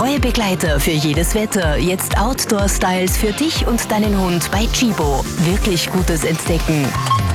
treue Begleiter für jedes Wetter. Jetzt Outdoor-Styles für dich und deinen Hund bei Chibo. Wirklich gutes Entdecken.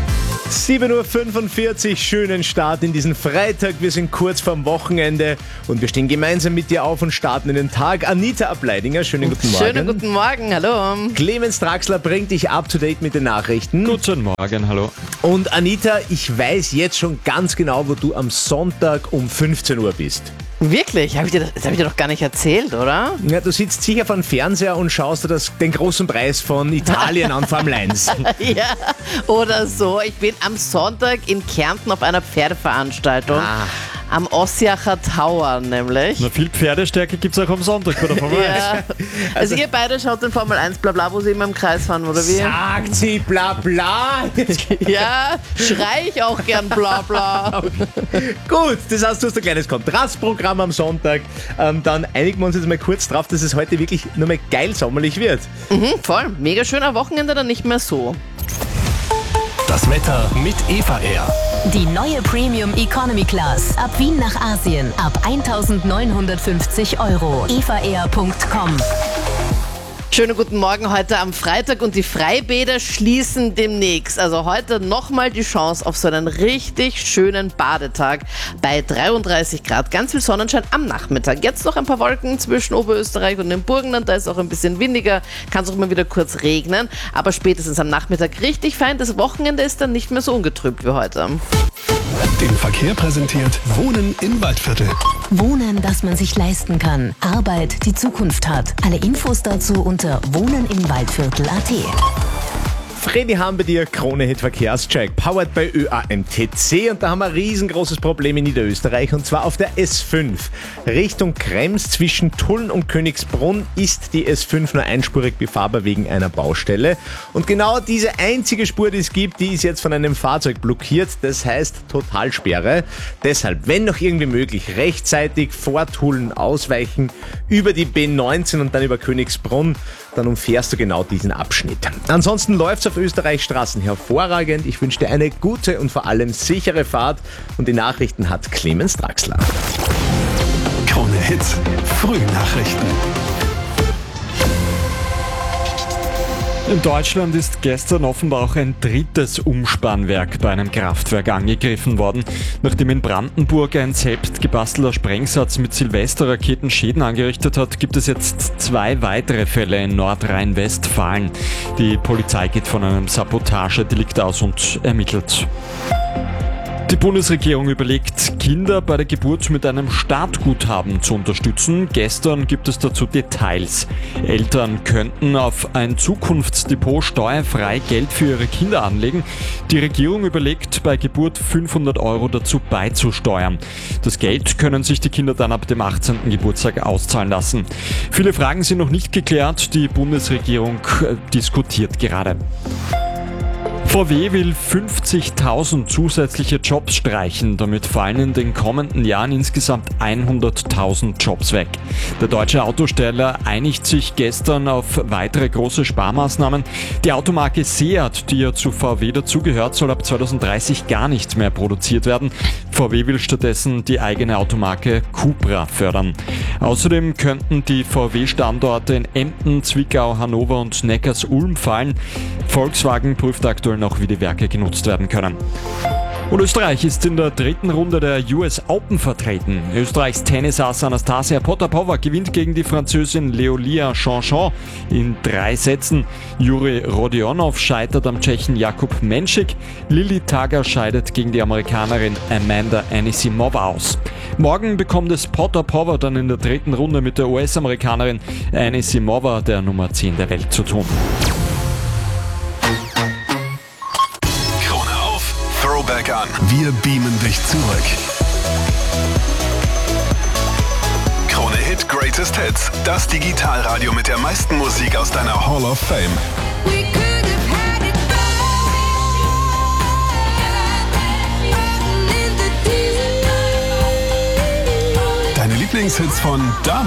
7:45 Uhr, schönen Start in diesen Freitag. Wir sind kurz vorm Wochenende und wir stehen gemeinsam mit dir auf und starten in den Tag. Anita Ableidinger, schönen guten Morgen. Schönen guten Morgen, hallo. Clemens Draxler bringt dich up to date mit den Nachrichten. Guten Morgen, hallo. Und Anita, ich weiß jetzt schon ganz genau, wo du am Sonntag um 15 Uhr bist. Wirklich? Das hab ich dir doch gar nicht erzählt, oder? Ja, du sitzt sicher vor dem Fernseher und schaust dir den großen Preis von Italien an, Formel 1. Ja, oder so. Ich bin am Sonntag in Kärnten auf einer Pferdeveranstaltung. Am Ossiacher Tower nämlich. Na, viel Pferdestärke gibt es auch am Sonntag bei der Formel 1. Ja. Also ihr beide schaut den Formel 1 Blabla, wo sie immer im Kreis fahren, oder wie? Sagt sie Blabla? Ja, schrei ich auch gern Blabla. Gut, das heißt, du hast ein kleines Kontrastprogramm am Sonntag. Dann einigen wir uns jetzt mal kurz drauf, dass es heute wirklich nur mal geil sommerlich wird. Voll, mega schön, am Wochenende dann nicht mehr so. Das Wetter mit Eva Air. Die neue Premium Economy Class. Ab Wien nach Asien. Ab 1.950 €. evaair.com. Schönen guten Morgen heute am Freitag und die Freibäder schließen demnächst. Also heute nochmal die Chance auf so einen richtig schönen Badetag bei 33 Grad. Ganz viel Sonnenschein am Nachmittag. Jetzt noch ein paar Wolken zwischen Oberösterreich und dem Burgenland. Da ist auch ein bisschen windiger, kann es auch mal wieder kurz regnen. Aber spätestens am Nachmittag richtig fein. Das Wochenende ist dann nicht mehr so ungetrübt wie heute. Den Verkehr präsentiert Wohnen im Waldviertel. Wohnen, das man sich leisten kann. Arbeit, die Zukunft hat. Alle Infos dazu unter wohnenimwaldviertel.at. Freddy haben bei dir Krone-Hit Verkehrscheck, powered by ÖAMTC, und da haben wir ein riesengroßes Problem in Niederösterreich, und zwar auf der S5. Richtung Krems zwischen Tulln und Königsbrunn ist die S5 nur einspurig befahrbar wegen einer Baustelle, und genau diese einzige Spur, die es gibt, die ist jetzt von einem Fahrzeug blockiert, das heißt Totalsperre. Deshalb, wenn noch irgendwie möglich, rechtzeitig vor Tulln ausweichen, über die B19 und dann über Königsbrunn, dann umfährst du genau diesen Abschnitt. Ansonsten läuft's auf Österreichs Straßen hervorragend. Ich wünsche dir eine gute und vor allem sichere Fahrt, und die Nachrichten hat Clemens Draxler. Krone Hits, Frühnachrichten. In Deutschland ist gestern offenbar auch ein drittes Umspannwerk bei einem Kraftwerk angegriffen worden. Nachdem in Brandenburg ein selbst gebastelter Sprengsatz mit Silvesterraketen Schäden angerichtet hat, gibt es jetzt 2 weitere Fälle in Nordrhein-Westfalen. Die Polizei geht von einem Sabotagedelikt aus und ermittelt. Die Bundesregierung überlegt, Kinder bei der Geburt mit einem Startguthaben zu unterstützen. Gestern gibt es dazu Details. Eltern könnten auf ein Zukunftsdepot steuerfrei Geld für ihre Kinder anlegen. Die Regierung überlegt, bei Geburt 500 € dazu beizusteuern. Das Geld können sich die Kinder dann ab dem 18. Geburtstag auszahlen lassen. Viele Fragen sind noch nicht geklärt. Die Bundesregierung diskutiert gerade. VW will 50.000 zusätzliche Jobs streichen. Damit fallen in den kommenden Jahren insgesamt 100.000 Jobs weg. Der deutsche Autosteller einigt sich gestern auf weitere große Sparmaßnahmen. Die Automarke Seat, die ja zu VW dazugehört, soll ab 2030 gar nicht mehr produziert werden. VW will stattdessen die eigene Automarke Cupra fördern. Außerdem könnten die VW-Standorte in Emden, Zwickau, Hannover und Neckars-Ulm fallen. Volkswagen prüft aktuell noch, wie die Werke genutzt werden können. Und Österreich ist in der 3. Runde der US Open vertreten. Österreichs Tennisass Anastasia Potapova gewinnt gegen die Französin Leolia Jean in 3 Sätzen. Juri Rodionov scheitert am Tschechen Jakub Menšik. Lili Tager scheidet gegen die Amerikanerin Amanda Anisimova aus. Morgen bekommt es Potapova dann in der 3. Runde mit der US-Amerikanerin Anisimova, der Nummer 10 der Welt, zu tun. Throwback an. Wir beamen dich zurück. Krone Hit Greatest Hits. Das Digitalradio mit der meisten Musik aus deiner Hall of Fame. Deine Lieblingshits von damals.